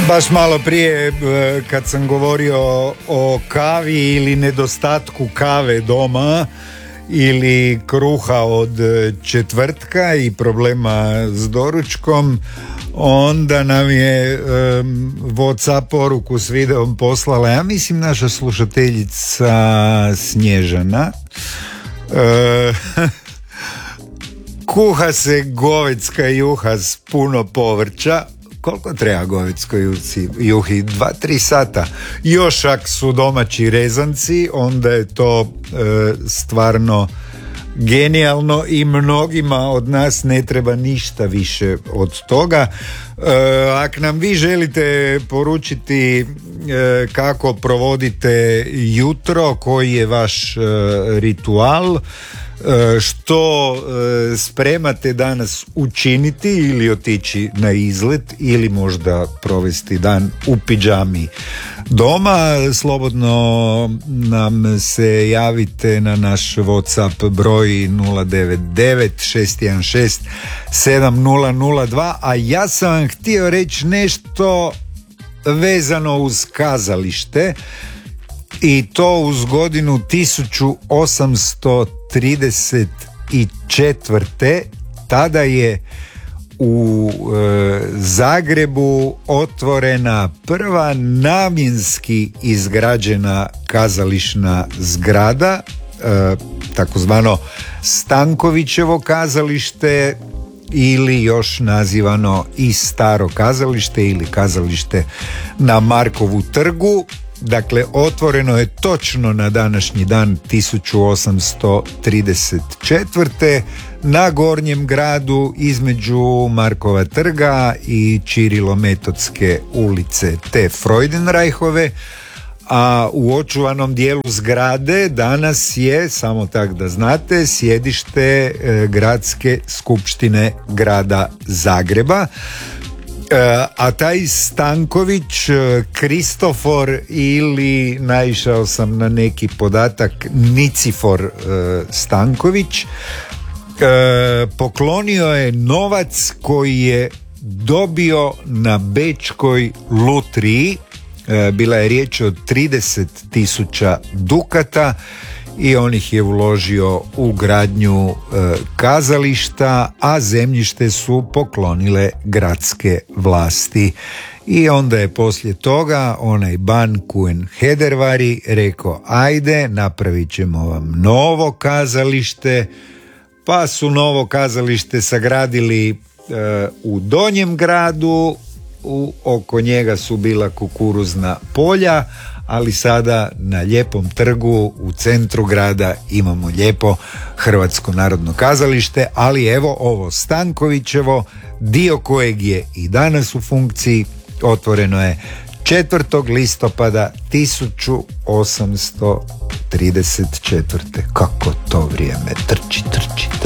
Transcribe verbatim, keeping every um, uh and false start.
Baš malo prije kad sam govorio o kavi ili nedostatku kave doma ili kruha od četvrtka i problema s doručkom, onda nam je um, WhatsApp poruku s videom poslala, ja mislim, naša slušateljica Snježana. Uh, kuha se govedska juha s puno povrća. Koliko treba govedskoj juhi? juhi? Dva, tri sata. Još ak su domaći rezanci, onda je to e, stvarno genijalno i mnogima od nas ne treba ništa više od toga. E, ak nam vi želite poručiti e, kako provodite jutro, koji je vaš e, ritual, što spremate danas učiniti ili otići na izlet ili možda provesti dan u pidžami doma, slobodno nam se javite na naš WhatsApp broj nula devet devet šest jedan šest sedam nula nula dva. A ja sam vam htio reći nešto vezano uz kazalište, i to uz godinu tisuću osamsto trideset četvrte. Tada je u e, Zagrebu otvorena prva namjenski izgrađena kazališna zgrada, e, takozvano Stankovićevo kazalište, ili još nazivano i Staro kazalište ili kazalište na Markovu trgu. Dakle, otvoreno je točno na današnji dan tisuću osamsto trideset četvrte na Gornjem gradu između Markova trga i Čirilometodske ulice te Freudenreichove, a u očuvanom dijelu zgrade danas je, samo tak da znate, sjedište e, Gradske skupštine grada Zagreba. A taj Stanković, Kristofor, ili naišao sam na neki podatak Nicifor Stanković, poklonio je novac koji je dobio na bečkoj lutriji. Bila je riječ o trideset tisuća dukata i on ih je uložio u gradnju e, kazališta, a zemljište su poklonile gradske vlasti. I onda je poslije toga onaj Ban Kuen Hedervari rekao, ajde, napravit ćemo vam novo kazalište, pa su novo kazalište sagradili e, u Donjem gradu, u, oko njega su bila kukuruzna polja, ali sada na lijepom trgu u centru grada imamo lijepo Hrvatsko narodno kazalište, ali evo ovo Stankovićevo, dio kojeg je i danas u funkciji, otvoreno je četvrtog listopada tisuću osamsto trideset četvrte. Kako to vrijeme trči, trči, trči.